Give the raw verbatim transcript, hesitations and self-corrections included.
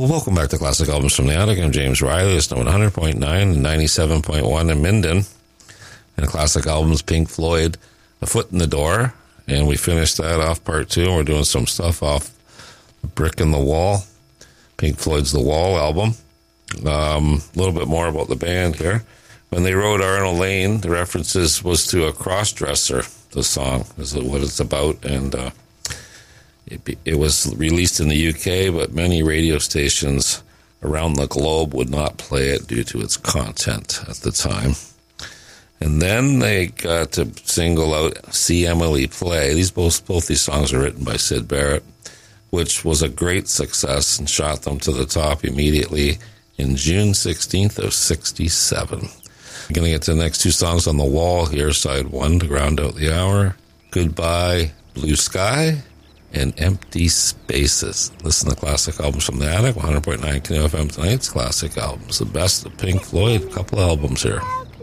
Well, welcome back to Classic Albums from the Attic. I'm James Riley. It's one hundred point nine and ninety-seven point one in Minden. And Classic Albums, Pink Floyd, A Foot in the Door. And we finished that off part two, and we're doing some stuff off Brick in the Wall, Pink Floyd's The Wall album. Um, a little bit more about the band here. When they wrote Arnold Lane, the references was to a cross-dresser, the song, is what it's about. And uh, it, it was released in the U K, but many radio stations around the globe would not play it due to its content at the time. And then they got to single out See Emily Play. These both, both these songs are written by Syd Barrett, which was a great success and shot them to the top immediately in June sixteenth of sixty-seven. We're going to get to the next two songs on the wall here, side one to round out the hour. Goodbye, Blue Sky, and Empty Spaces. Listen to Classic Albums from the Attic, one hundred point nine K N O F M tonight's Classic Albums. The best of Pink Floyd, a couple of albums here.